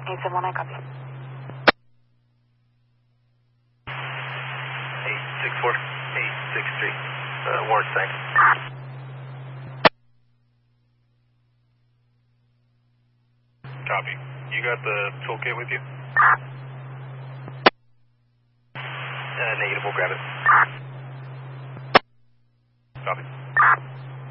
871, I copy. 864, 863, warrant signed. Copy. You got the toolkit with you? Negative, we'll grab it. Copy.